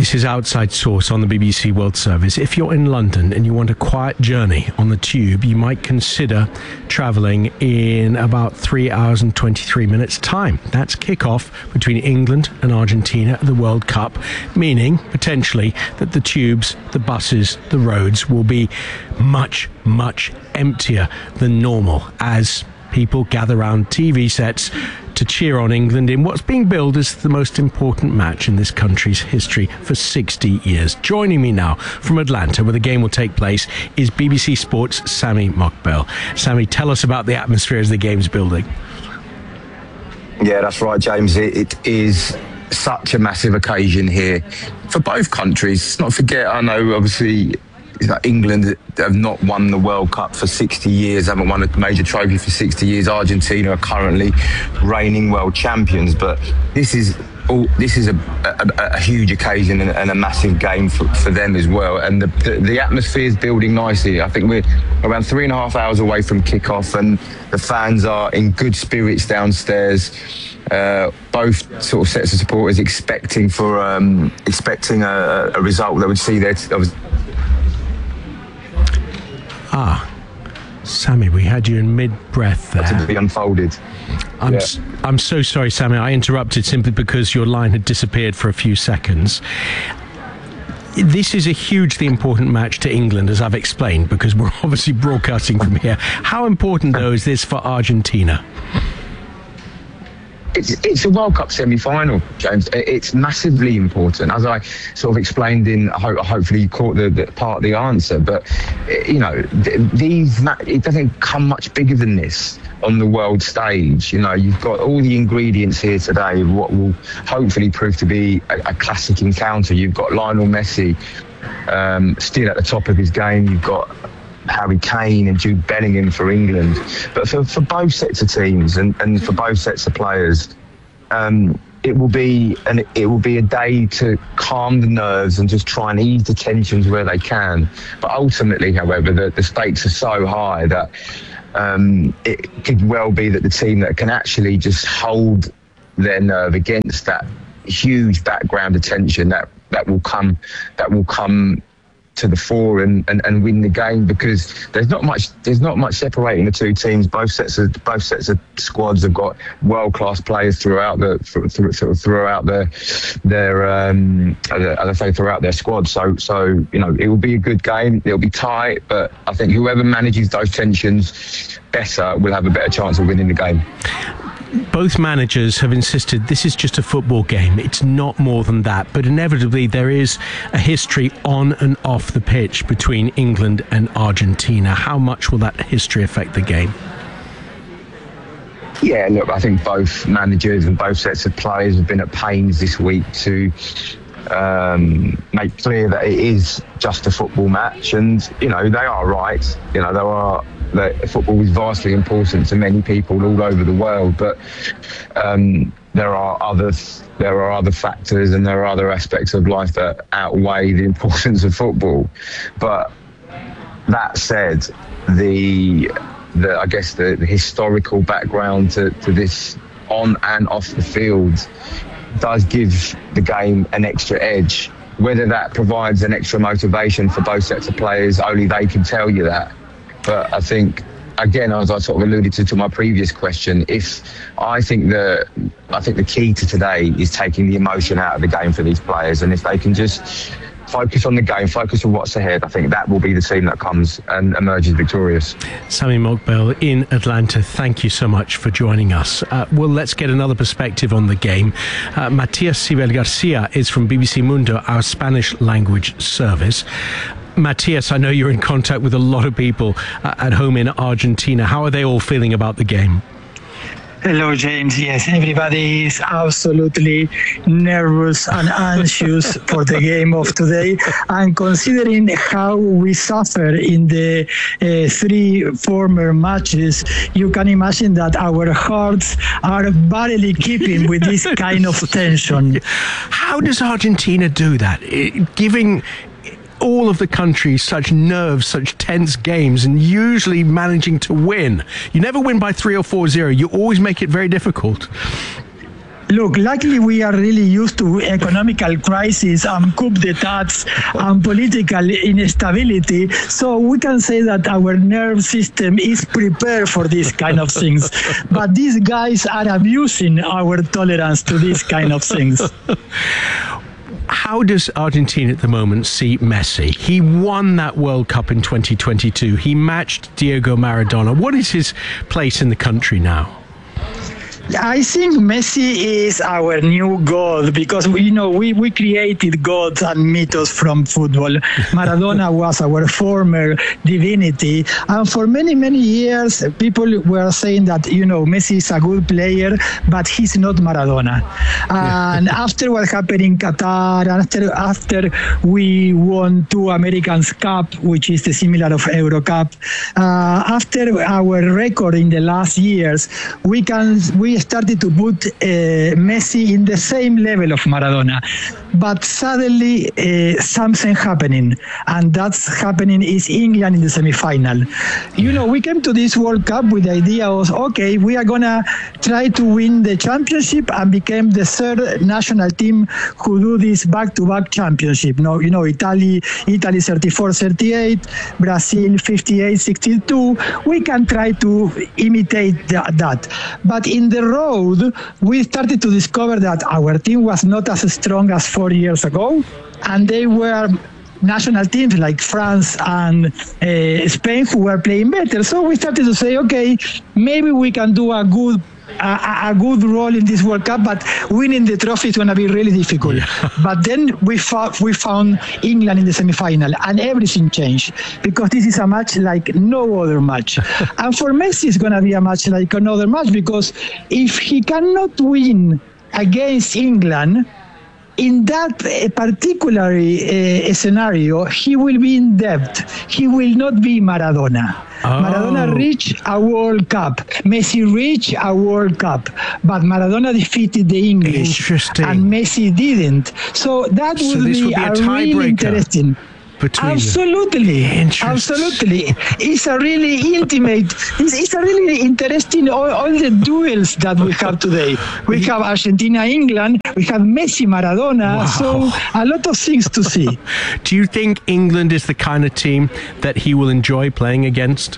This is Outside Source on the BBC World Service. If you're in London and you want a quiet journey on the tube, you might consider travelling in about 3 hours and 23 minutes time. That's kick-off between England and Argentina at the World Cup, meaning potentially that the tubes, the buses, the roads will be much, much emptier than normal as people gather around TV sets to cheer on England in what's being billed as the most important match in this country's history for 60 years. Joining me now from Atlanta, where the game will take place, is BBC Sports' Sami Mokbel. Sami, tell us about the atmosphere as the game's building. Yeah, that's right, James. It is such a massive occasion here for both countries. Let's not forget, I know obviously England have not won the World Cup for 60 years, haven't won a major trophy for 60 years. Argentina are currently reigning world champions, but this is a huge occasion and a massive game for them as well. And the atmosphere is building nicely. I think we're around 3.5 hours away from kickoff, and the fans are in good spirits downstairs. Both sort of sets of supporters expecting a result that would see their. Sami, we had you in mid-breath there. To be unfolded. I'm so sorry, Sami. I interrupted simply because your line had disappeared for a few seconds. This is a hugely important match to England, as I've explained, because we're obviously broadcasting from here. How important, though, is this for Argentina? It's a World Cup semi-final, James. It's massively important, as I sort of explained in. Hopefully, you caught the part of the answer. But you know, it doesn't come much bigger than this on the world stage. You know, you've got all the ingredients here today of what will hopefully prove to be a classic encounter. You've got Lionel Messi still at the top of his game. You've got Harry Kane and Jude Bellingham for England, but for both sets of teams and for both sets of players, it will be a day to calm the nerves and just try and ease the tensions where they can. But ultimately, however, the stakes are so high that it could well be that the team that can actually just hold their nerve against that huge background attention that will come to the fore and win the game, because there's not much separating the two teams. Both sets of squads have got world class players throughout their squad. So you know, it will be a good game. It'll be tight, but I think whoever manages those tensions better will have a better chance of winning the game. Both managers have insisted this is just a football game. It's not more than that. But inevitably, there is a history on and off the pitch between England and Argentina. How much will that history affect the game? Yeah, look, I think both managers and both sets of players have been at pains this week to make clear that it is just a football match. And, you know, they are right. You know, football is vastly important to many people all over the world, but there are other factors and there are other aspects of life that outweigh the importance of football. But that said, I guess the historical background to this on and off the field does give the game an extra edge. Whether that provides an extra motivation for both sets of players, only they can tell you that. But I think, again, as I sort of alluded to my previous question, I think the key to today is taking the emotion out of the game for these players, and if they can just focus on the game, focus on what's ahead, I think that will be the team that comes and emerges victorious. Sami Mokbel in Atlanta, thank you so much for joining us. Well, let's get another perspective on the game. Matias Sibel Garcia is from BBC Mundo, our Spanish language service. Matias, I know you're in contact with a lot of people at home in Argentina. How are they all feeling about the game? Hello, James. Yes, everybody is absolutely nervous and anxious for the game of today. And considering how we suffered in the 3 former matches, you can imagine that our hearts are barely keeping with this kind of tension. How does Argentina do that? Giving all of the country such nerves, such tense games, and usually managing to win. You never win by 3 or 4-0. You always make it very difficult. Look, luckily we are really used to economical crisis and coup d'etats and political instability, so we can say that our nerve system is prepared for these kind of things. But these guys are abusing our tolerance to these kind of things. How does Argentina at the moment see Messi? He won that World Cup in 2022. He matched Diego Maradona. What is his place in the country now? I think Messi is our new god because we created gods and mythos from football. Maradona was our former divinity, and for many years people were saying that Messi is a good player, but he's not Maradona. And after what happened in Qatar, after we won 2 Americans Cup, which is the similar of Euro Cup, after our record in the last years, we started to put Messi in the same level of Maradona. But suddenly something happening, and that's happening is England in the semi-final. We came to this World Cup with the idea of, okay, we are going to try to win the championship and become the 3rd national team who do this back-to-back championship. Italy 34-38, Brazil 58-62. We can try to imitate that. But in the road, we started to discover that our team was not as strong as 4 years ago, and they were national teams like France and Spain who were playing better. So we started to say, okay, maybe we can do a good role in this World Cup, but winning the trophy is going to be really difficult. Yeah. But then we found England in the semi-final, and everything changed because this is a match like no other match. And for Messi, it's going to be a match like another match because if he cannot win against England, in that particular scenario, he will be in debt. He will not be Maradona. Maradona reached a World Cup. Messi reached a World Cup. But Maradona defeated the English. And Messi didn't. So that would be a really interesting. Absolutely. It's a really intimate, it's a really interesting, all the duels that we have today. We have Argentina, England, we have Messi, Maradona, so a lot of things to see. Do you think England is the kind of team that he will enjoy playing against?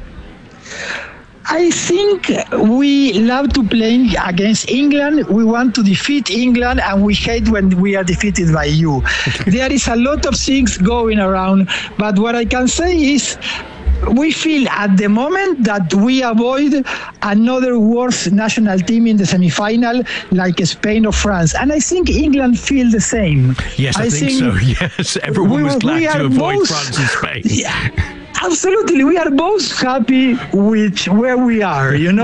I think we love to play against England. We want to defeat England, and we hate when we are defeated by you. There is a lot of things going around, but what I can say is we feel at the moment that we avoid another worse national team in the semi-final like Spain or France. And I think England feel the same. Yes, I think so. Yes, everyone was glad to avoid France and Spain. Yeah. Absolutely, we are both happy with where we are, and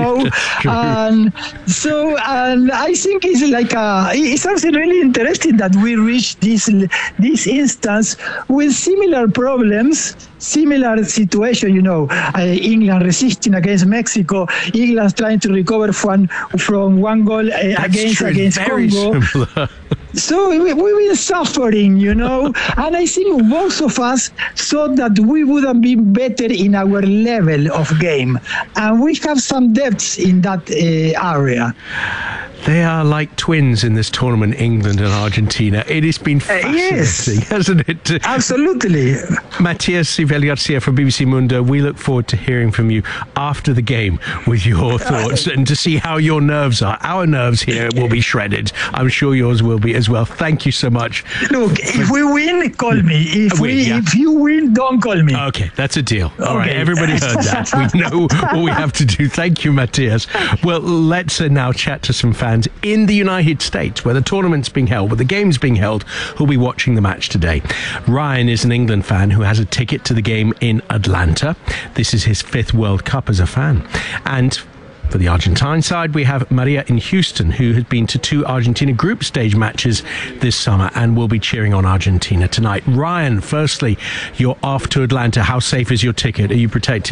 I think it's something really interesting that we reached this instance with similar problems, similar situation. England resisting against Mexico, England trying to recover from one goal against Congo. Similar. So we've been suffering, and I think both of us thought that we wouldn't be better in our level of game, and we have some depths in that area. They are like twins in this tournament, England and Argentina. It has been fascinating, hasn't it? Absolutely. Matias Sivel-Garcia from BBC Mundo, we look forward to hearing from you after the game with your thoughts and to see how your nerves are. Our nerves here will be shredded. I'm sure yours will be as well. Thank you so much. Look, if we win, call me. If you win, don't call me. Okay, that's a deal. All right, everybody heard that. We know what we have to do. Thank you, Matias. Well, let's now chat to some fans in the United States, where the tournament's being held, where the game's being held, who'll be watching the match today. Ryan is an England fan who has a ticket to the game in Atlanta. This is his 5th World Cup as a fan. And for the Argentine side, we have Maria in Houston, who has been to 2 Argentina group stage matches this summer and will be cheering on Argentina tonight. Ryan, firstly, you're off to Atlanta. How safe is your ticket? Are you protecting it?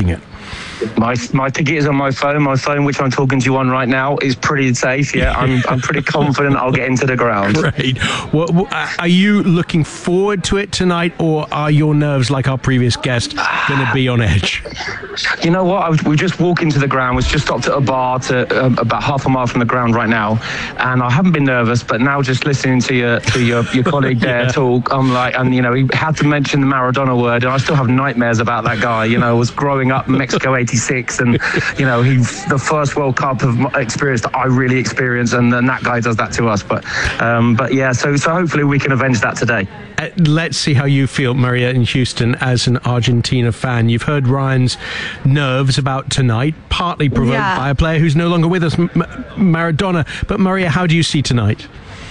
My ticket is on my phone. My phone, which I'm talking to you on right now, is pretty safe. Yeah, I'm pretty confident I'll get into the ground. Great. Well, are you looking forward to it tonight, or are your nerves, like our previous guest, going to be on edge? You know what? We just walk into the ground. We've just stopped at a bar to about half a mile from the ground right now, and I haven't been nervous. But now, just listening to your colleague there talk, I'm like, and you know, he had to mention the Maradona word, and I still have nightmares about that guy. You know, I was growing up in Mexico '86, and you know, the first World Cup of experience that I really experienced, and then that guy does that to us. But yeah, so hopefully we can avenge that today. Let's see how you feel, Maria, in Houston, as an Argentina fan. You've heard Ryan's nerves about tonight, partly provoked by a player who's no longer with us, Maradona. But Maria, how do you see tonight?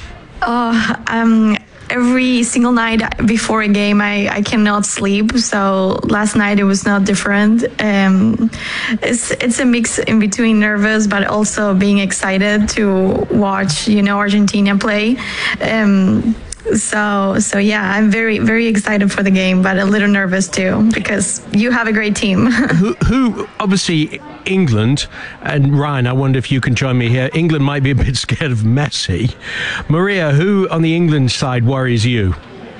Every single night before a game, I cannot sleep. So last night it was not different. It's a mix in between nervous, but also being excited to watch, Argentina play. So yeah, I'm very, very excited for the game, but a little nervous too, because you have a great team. who obviously England, and Ryan, I wonder if you can join me here. England might be a bit scared of Messi. Maria, who on the England side worries you?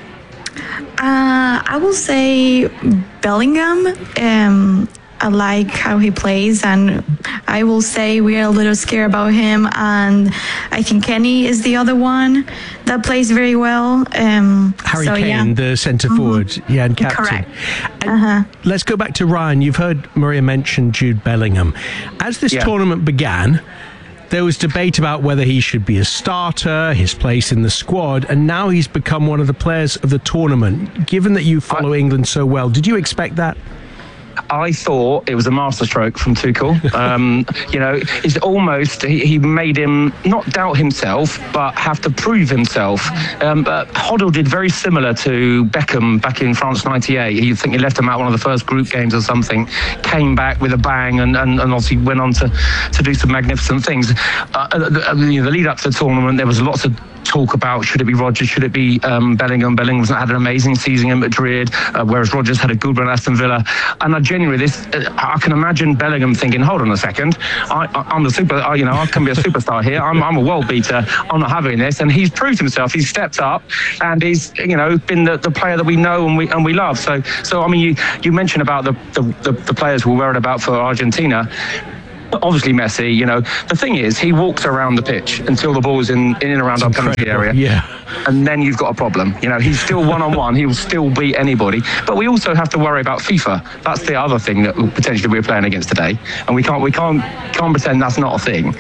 I will say Bellingham. I like how he plays, and I will say we are a little scared about him. And I think Kenny is the other one that plays very well. Harry Kane, the centre forward, and captain. Correct. And let's go back to Ryan. You've heard Maria mention Jude Bellingham. As this tournament began, there was debate about whether he should be a starter, his place in the squad, and now he's become one of the players of the tournament. Given that you follow England so well, did you expect that? I thought it was a masterstroke from Tuchel. It's almost, he made him not doubt himself, but have to prove himself. But Hoddle did very similar to Beckham back in France '98. He left him out one of the first group games or something, came back with a bang, and obviously went on to do some magnificent things. The lead up to the tournament, there was lots of talk about should it be Rodgers, should it be Bellingham. Bellingham had an amazing season in Madrid, whereas Rodgers had a good run at Aston Villa. And I can imagine Bellingham thinking, hold on a second, I'm the super, I can be a superstar here. I'm a world beater. I'm not having this. And he's proved himself. He's stepped up, and he's been the player that we know and we love. So I mean, you mentioned about the players we're worried about for Argentina. Obviously Messi, the thing is, he walks around the pitch until the ball's in and around our penalty area. Yeah. And then you've got a problem. He's still one-on-one. He'll still beat anybody. But we also have to worry about FIFA. That's the other thing that potentially we're playing against today. And we can't pretend that's not a thing.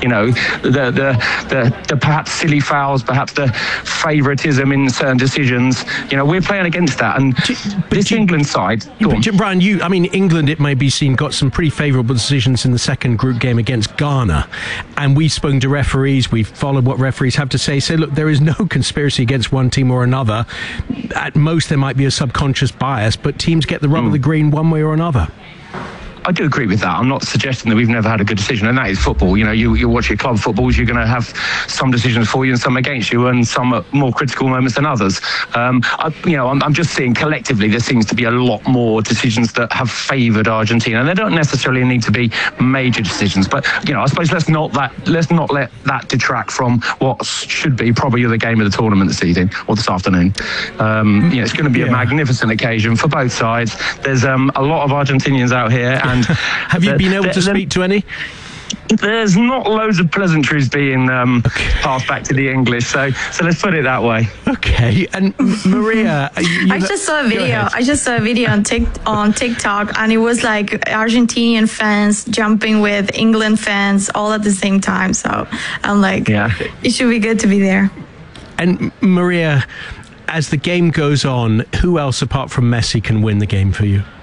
The perhaps silly fouls, perhaps the favouritism in certain decisions. We're playing against that. And this England side... Brian, England, it may be seen, got some pretty favourable decisions in the second group game against Ghana, and we've spoken to referees, we've followed what referees have to say, look, there is no conspiracy against one team or another. At most there might be a subconscious bias, but teams get the rub of the green one way or another. I do agree with that. I'm not suggesting that we've never had a good decision, and that is football. You watch your club footballs, you're going to have some decisions for you and some against you, and some at more critical moments than others. I'm just seeing collectively there seems to be a lot more decisions that have favoured Argentina, and they don't necessarily need to be major decisions. But I suppose let's not let that detract from what should be probably the game of the tournament this evening or this afternoon. It's going to be a magnificent occasion for both sides. There's a lot of Argentinians out here. And have you been able to speak to any? There's not loads of pleasantries being passed back to the English, so let's put it that way. Okay, and Maria, I just saw a video on TikTok, and it was like Argentinian fans jumping with England fans all at the same time. So I'm like, it should be good to be there. And Maria, as the game goes on, who else apart from Messi can win the game for you?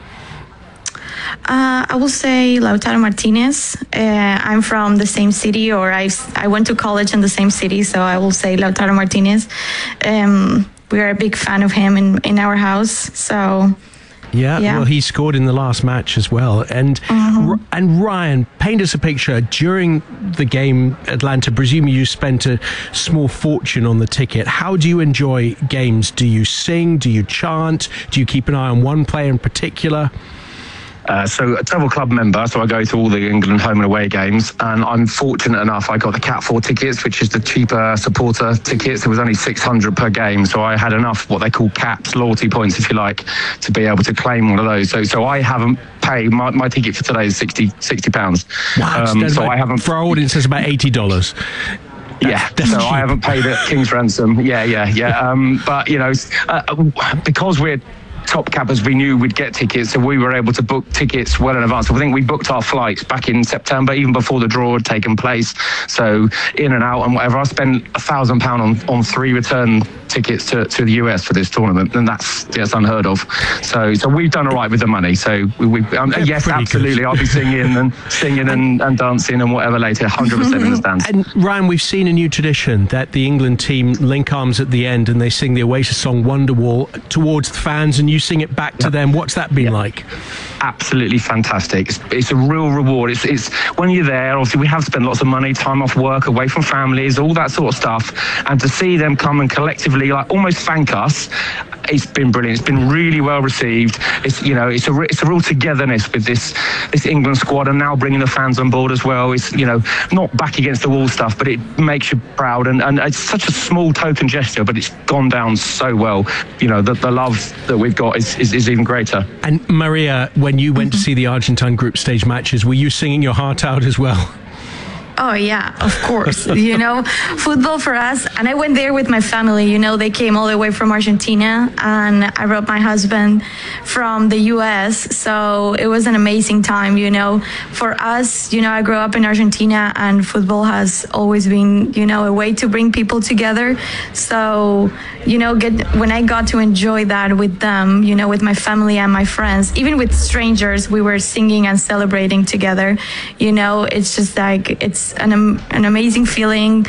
I will say Lautaro Martinez. I'm from the same city, or I went to college in the same city, so I will say Lautaro Martinez. We are a big fan of him in our house, so... Yeah, well, he scored in the last match as well. And Ryan, paint us a picture. During the game, Atlanta, presumably you spent a small fortune on the ticket. How do you enjoy games? Do you sing? Do you chant? Do you keep an eye on one player in particular? So a Travel Club member, so I go to all the England home and away games, and I'm fortunate enough I got the Cat 4 tickets, which is the cheaper supporter tickets. It was only 600 per game, so I had enough what they call caps, loyalty points if you like, to be able to claim one of those. So I haven't paid, my ticket for today is £60. Wow, so I haven't, for our audience, it's about $80. So I haven't paid a king's ransom. But, you know, because we're top cappers, we knew we'd get tickets, so we were able to book tickets well in advance. So I think we booked our flights back in September, even before the draw had taken place. So in and out and whatever. I spent £1,000 on 3 return tickets to the US for this tournament, and that's unheard of. So we've done all right with the money. So yes, absolutely. Good. I'll be singing and dancing and whatever later, 100% in the stands. And Ryan, we've seen a new tradition that the England team link arms at the end and they sing the Oasis song Wonderwall towards the fans, and you sing it back to them. What's that been like? Absolutely fantastic. It's a real reward. It's when you're there, obviously we have spent lots of money, time off work, away from families, all that sort of stuff, and to see them come and collectively like almost thank us, it's been brilliant. It's been really well received. It's a real togetherness with this England squad, and now bringing the fans on board as well. It's not back against the wall stuff, but it makes you proud, and it's such a small token gesture, but it's gone down so well. The love that we've got is even greater. And Maria, when you went to see the Argentine group stage matches, were you singing your heart out as well? Oh, yeah, of course. Football for us. And I went there with my family. They came all the way from Argentina, and I brought my husband from the US. So it was an amazing time, For us, I grew up in Argentina, and football has always been, a way to bring people together. So, when I got to enjoy that with them, with my family and my friends, even with strangers, we were singing and celebrating together. It's just like, it's an amazing feeling.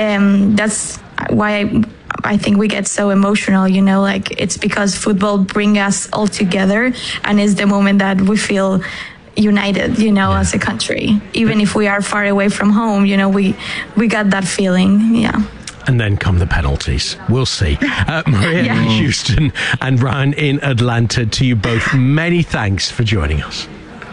That's why I think we get so emotional, it's because football brings us all together, and it's the moment that we feel united, as a country. Even if we are far away from home, we got that feeling, And then come the penalties. We'll see. Maria in Houston and Ryan in Atlanta, to you both, many thanks for joining us.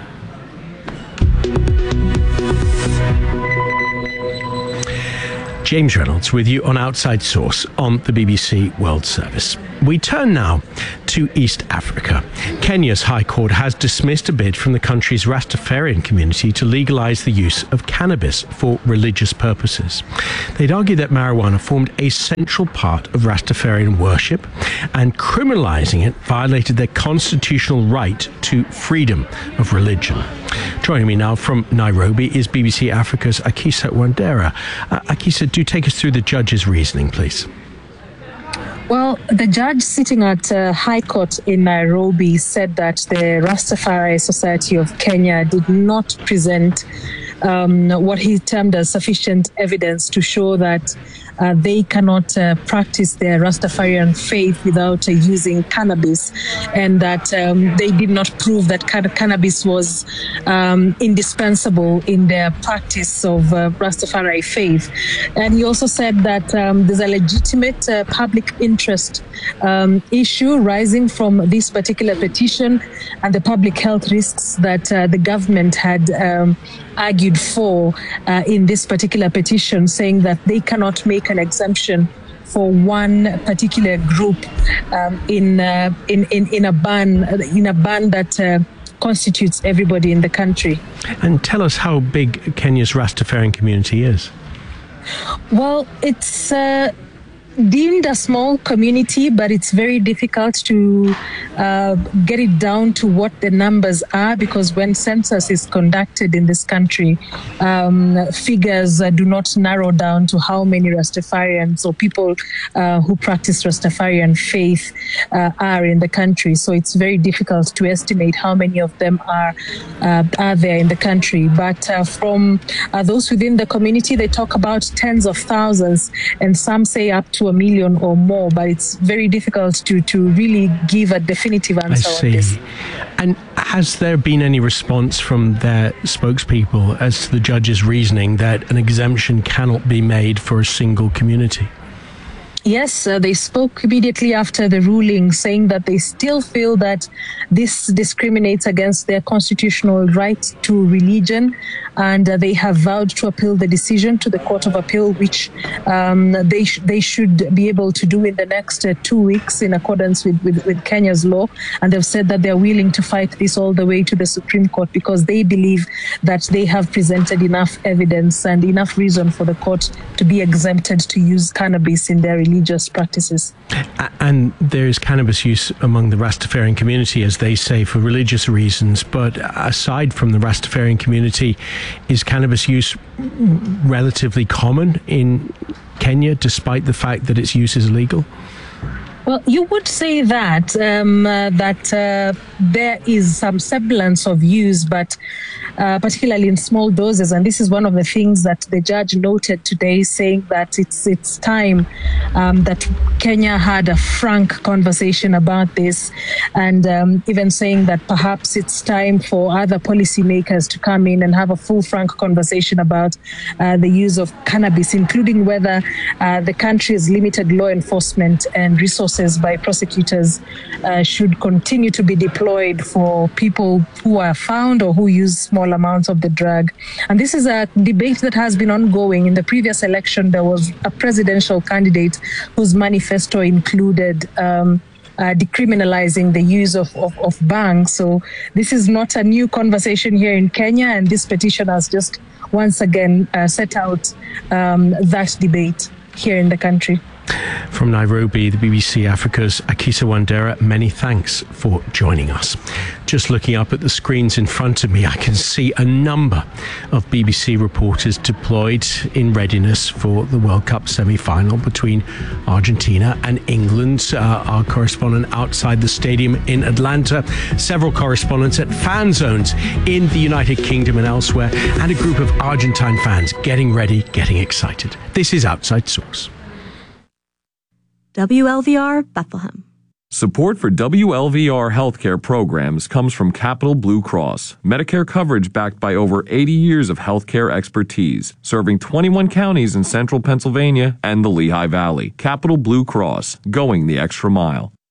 James Reynolds with you on Outside Source on the BBC World Service. We turn now to East Africa. Kenya's High Court has dismissed a bid from the country's Rastafarian community to legalise the use of cannabis for religious purposes. They'd argue that marijuana formed a central part of Rastafarian worship, and criminalising it violated their constitutional right to freedom of religion. Joining me now from Nairobi is BBC Africa's Akisa Wandera. Akisa, do take us through the judge's reasoning, please. Well, the judge sitting at High Court in Nairobi said that the Rastafari Society of Kenya did not present what he termed as sufficient evidence to show that they cannot practice their Rastafarian faith without using cannabis, and that they did not prove that cannabis was indispensable in their practice of Rastafari faith. And he also said that there's a legitimate public interest issue rising from this particular petition and the public health risks that the government had argued for in this particular petition, saying that they cannot make an exemption for one particular group in a ban that constitutes everybody in the country. And tell us how big Kenya's Rastafarian community is. Well, it's deemed a small community, but it's very difficult to get it down to what the numbers are, because when census is conducted in this country, figures do not narrow down to how many Rastafarians or people who practice Rastafarian faith are in the country. So it's very difficult to estimate how many of them are there in the country. But from those within the community, they talk about tens of thousands, and some say up to 1 million or more, but it's very difficult to really give a definitive answer on this. And has there been any response from their spokespeople as to the judge's reasoning that an exemption cannot be made for a single community? Yes, they spoke immediately after the ruling, saying that they still feel that this discriminates against their constitutional right to religion, and they have vowed to appeal the decision to the Court of Appeal, which they should be able to do in the next 2 weeks in accordance with Kenya's law. And they've said that they're willing to fight this all the way to the Supreme Court because they believe that they have presented enough evidence and enough reason for the court to be exempted to use cannabis in their religious practices. And there is cannabis use among the Rastafarian community, as they say, for religious reasons. But aside from the Rastafarian community, is cannabis use relatively common in Kenya, despite the fact that its use is illegal? Well, you would say that there is some semblance of use, but particularly in small doses. And this is one of the things that the judge noted today, saying that it's time that Kenya had a frank conversation about this, and even saying that perhaps it's time for other policymakers to come in and have a full, frank conversation about the use of cannabis, including whether the country's limited law enforcement and resources by prosecutors should continue to be deployed for people who are found or who use small amounts of the drug. And this is a debate that has been ongoing. In the previous election, there was a presidential candidate whose manifesto included decriminalizing the use of bang. So this is not a new conversation here in Kenya, and this petition has just once again set out that debate here in the country. From Nairobi, the BBC Africa's Akisa Wandera, many thanks for joining us. Just looking up at the screens in front of me, I can see a number of BBC reporters deployed in readiness for the World Cup semi-final between Argentina and England. Our correspondent outside the stadium in Atlanta, several correspondents at fan zones in the United Kingdom and elsewhere, and a group of Argentine fans getting ready, getting excited. This is Outside Source. WLVR Bethlehem. Support for WLVR healthcare programs comes from Capital Blue Cross, Medicare coverage backed by over 80 years of healthcare expertise, serving 21 counties in central Pennsylvania and the Lehigh Valley. Capital Blue Cross, going the extra mile.